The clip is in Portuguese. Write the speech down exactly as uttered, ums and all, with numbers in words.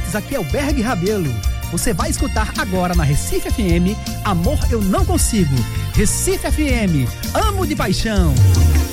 ouvintes, aqui é o Berg Rabelo. Você vai escutar agora na Recife F M, Amor Eu Não Consigo. Recife F M, amo de paixão.